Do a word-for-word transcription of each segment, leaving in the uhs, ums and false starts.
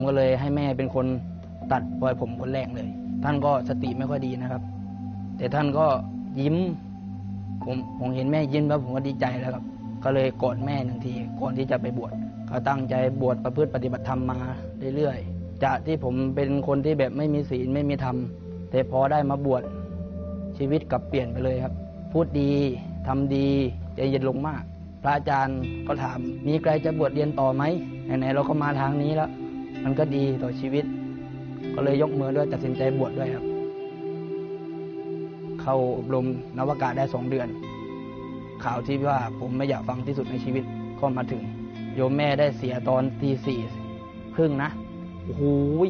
ผมก็เลยให้แม่เป็นคนตัดปล่อยผมคนแรกเลยท่านก็สติไม่ค่อยดีนะครับแต่ท่านก็ยิ้มผมผมเห็นแม่ยิ้มแล้วผมก็ดีใจแล้วครับก็เลยกอดแม่หนึ่งทีก่อนที่จะไปบวชก็ตั้งใจบวชประพฤติปฏิบัติธรรมมาเรื่อยๆจากที่ผมเป็นคนที่แบบไม่มีศีลไม่มีธรรมแต่พอได้มาบวชชีวิตกลับเปลี่ยนไปเลยครับพูดดีทำดีใจเย็นลงมากพระอาจารย์ก็ถามมีใครจะบวชเรียนต่อไหมไหนๆเราก็มาทางนี้แล้วมันก็ดีต่อชีวิตก็เลยยกมือด้วยตัดสินใจบวชด้วยครับเข้าอบรมนวากาศได้สองเดือนข่าวที่ว่าผมไม่อยากฟังที่สุดในชีวิตก็มาถึงโยมแม่ได้เสียตอนตีสี่ครึ่งนะโอ้โห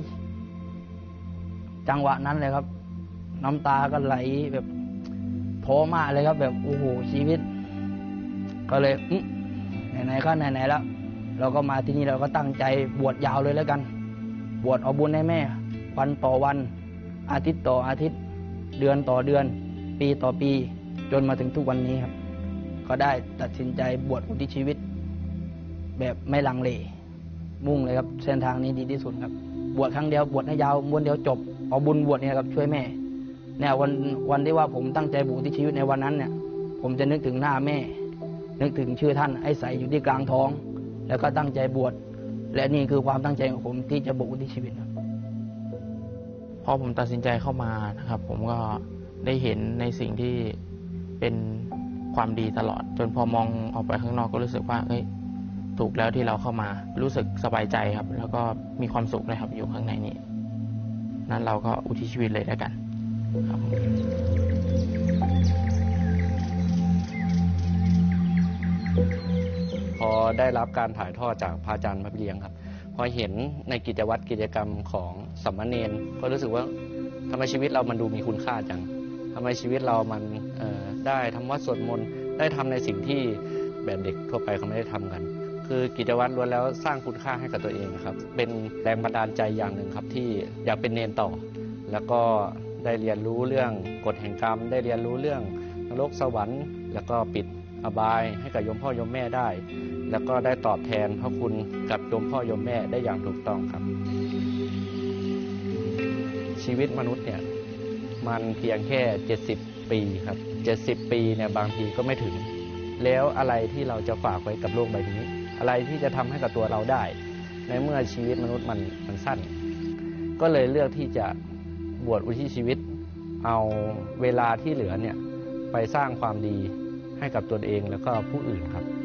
จังหวะนั้นเลยครับน้ำตาก็ไหลแบบท้อมากเลยครับแบบโอ้โหชีวิตก็เลยไหนๆก็ไหนๆแล้วเราก็มาที่นี่เราก็ตั้งใจบวชยาวเลยแล้วกันบวชเอาบุญให้แม่วันต่อวันอาทิตย์ต่ออาทิตย์เดือนต่อเดือนปีต่อปีจนมาถึงทุกวันนี้ครับก็ได้ตัดสินใจบวชอุทิศชีวิตแบบไม่ลังเลมุ่งเลยครับเส้นทางนี้ดีที่สุดครับบวชครั้งเดียวบวชให้ยาวบวชเดียวจบเอาบุญบวชเนี่ยครับช่วยแม่เนี่ยวันวันที่ว่าผมตั้งใจบวชอุทิศชีวิตในวันนั้นเนี่ยผมจะนึกถึงหน้าแม่นึกถึงชื่อท่านไอ้ใสอยู่ที่กลางท้องแล้วก็ตั้งใจบวชและนี่คือความตั้งใจของผมที่จะบวชอุทิศชีวิตครับพอผมตัดสินใจเข้ามานะครับผมก็ได้เห็นในสิ่งที่เป็นความดีตลอดจนพอมองออกไปข้างนอกก็รู้สึกว่าเฮ้ยถูกแล้วที่เราเข้ามารู้สึกสบายใจครับแล้วก็มีความสุขเลยครับอยู่ข้างในนี้นั้นเราก็อุทิศชีวิตเลยแล้วกันครับพอได้รับการถ่ายทอดจากพระอาจารย์พระเบียงครับพอเห็นในกิจวัตรกิจกรรมของสามเณรก็รู้สึกว่าทำไมชีวิตเรามันดูมีคุณค่าจังทำไมชีวิตเรามันได้ทำวัดสวดมนต์ได้ทำในสิ่งที่แบบเด็กทั่วไปเขาไม่ได้ทำกันคือกิจวัตรล้วนแล้วสร้างคุณค่าให้กับตัวเองครับเป็นแรงบันดาลใจอย่างหนึ่งครับที่อยากเป็นเนรต่อแล้วก็ได้เรียนรู้เรื่องกฎแห่งกรรมได้เรียนรู้เรื่องนรกสวรรค์แล้วก็ปิดอบายให้กับโยมพ่อโยมแม่ได้แล้วก็ได้ตอบแทนพระคุณกับโยมพ่อโยมแม่ได้อย่างถูกต้องครับชีวิตมนุษย์เนี่ยมันเพียงแค่เจ็ดสิบปีครับเจ็ดสิบปีเนี่ยบางทีก็ไม่ถึงแล้วอะไรที่เราจะฝากไว้กับโลกใบนี้อะไรที่จะทำให้กับตัวเราได้ในเมื่อชีวิตมนุษย์มันมันสั้นก็เลยเลือกที่จะบวชอุทิศชีวิตเอาเวลาที่เหลือเนี่ยไปสร้างความดีให้กับตนเองแล้วก็ผู้อื่นครับ